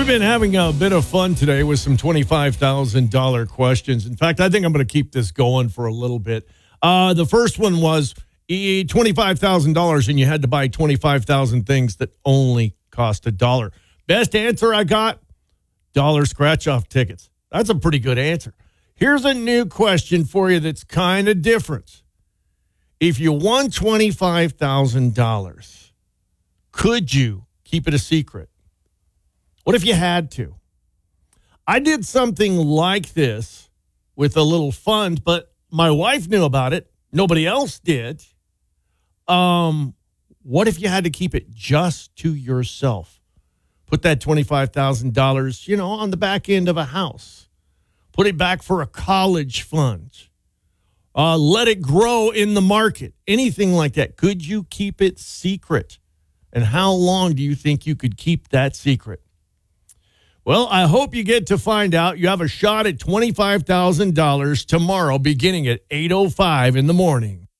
We've been having a bit of fun today with some $25,000 questions. In fact, I think I'm going to keep this going for a little bit. The first one was $25,000 and you had to buy 25,000 things that only cost $1. Best answer I got, dollar scratch-off tickets. That's a pretty good answer. Here's a new question for you that's kind of different. If you won $25,000, could you keep it a secret? What if you had to? I did something like this with a little fund, but my wife knew about it. Nobody else did. What if you had to keep it just to yourself? Put that $25,000, on the back end of a house. Put it back for a college fund. Let it grow in the market. Anything like that. Could you keep it secret? And how long do you think you could keep that secret? Well, I hope you get to find out. You have a shot at $25,000 tomorrow beginning at 8:05 in the morning.